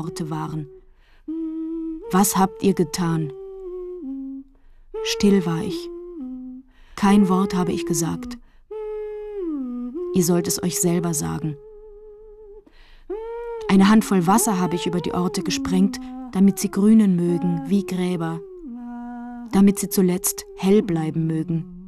Orte waren. Was habt ihr getan? Still war ich. Kein Wort habe ich gesagt. Ihr sollt es euch selber sagen. Eine Handvoll Wasser habe ich über die Orte gesprengt, damit sie grünen mögen wie Gräber, damit sie zuletzt hell bleiben mögen.